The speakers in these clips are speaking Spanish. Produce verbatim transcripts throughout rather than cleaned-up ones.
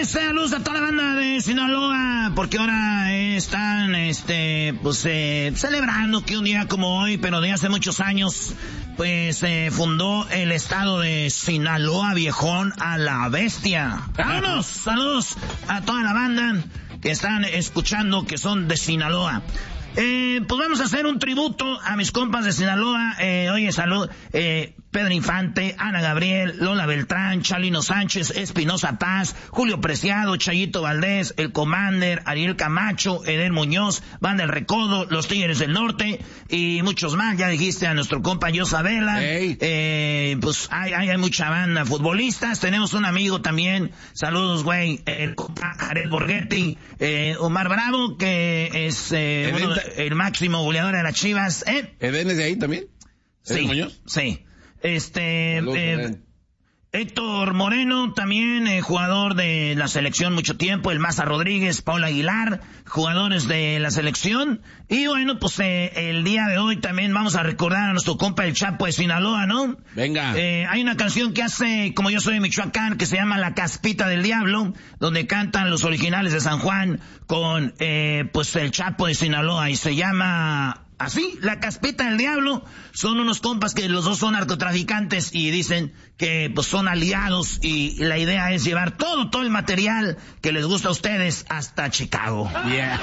saludos a toda la banda de Sinaloa, porque ahora están, este, pues, eh, celebrando que un día como hoy, pero de hace muchos años, pues, eh, fundó el estado de Sinaloa, viejón a la bestia. ¡Vámonos! Saludos a toda la banda que están escuchando, que son de Sinaloa. Eh, pues vamos a hacer un tributo a mis compas de Sinaloa. Eh, oye, salud, eh, Pedro Infante, Ana Gabriel, Lola Beltrán, Chalino Sánchez, Espinosa Paz, Julio Preciado, Chayito Valdés, El Commander, Ariel Camacho, Eder Muñoz, Banda El Recodo, Los Tigres del Norte y muchos más. Ya dijiste a nuestro compa Yosabela. Hey. Eh, pues hay, hay, hay mucha banda. Futbolistas, tenemos un amigo también. Saludos, güey. El compa Jared Borghetti, eh, Omar Bravo, que es eh, uno, el máximo goleador de las Chivas. ¿Eh? ¿Eden es de ahí también? Sí, Muñoz? sí. Este, Saludos, eh, Héctor Moreno, también eh, jugador de la selección mucho tiempo, el Maza Rodríguez, Paul Aguilar, jugadores de la selección. Y bueno, pues eh, el día de hoy también vamos a recordar a nuestro compa el Chapo de Sinaloa, ¿no? Venga. Eh, hay una canción que hace, como yo soy de Michoacán, que se llama La Caspita del Diablo, donde cantan los originales de San Juan con, eh, pues el Chapo de Sinaloa, y se llama... Así, La Caspita del Diablo. Son unos compas que los dos son narcotraficantes y dicen que pues son aliados, y la idea es llevar todo, todo el material que les gusta a ustedes hasta Chicago. Yeah.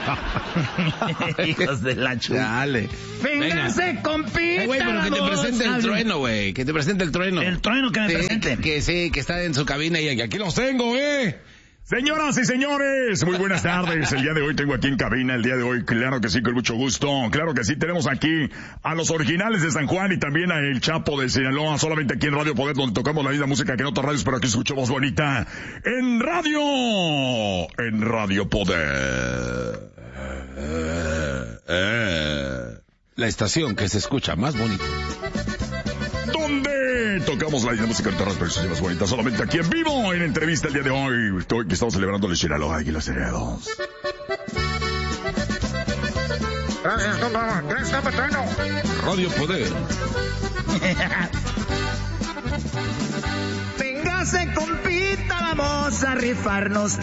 Hijos de la chupa. Dale. Vénganse, compita. Eh, güey, pero que te presente el trueno, güey. Que te presente el trueno. El trueno que me sí, presente. Que sí, que está en su cabina y aquí los tengo, eh. Señoras y señores, muy buenas tardes. El día de hoy tengo aquí en cabina, el día de hoy, claro que sí, con mucho gusto. Claro que sí, tenemos aquí a los originales de San Juan y también a el Chapo de Sinaloa, solamente aquí en Radio Poder, donde tocamos la misma música que en otras radios, pero aquí escuchamos bonita. En radio, en Radio Poder. La estación que se escucha más bonita. Donde tocamos la misma música en otras radios más bonitas, solamente aquí en vivo, en entrevista el día de hoy. Estoy, que estamos celebrando el Sinaloa y los heredos. Gracias, compa. Gracias, patrón. Radio Poder. Véngase, compita, vamos a rifarnos.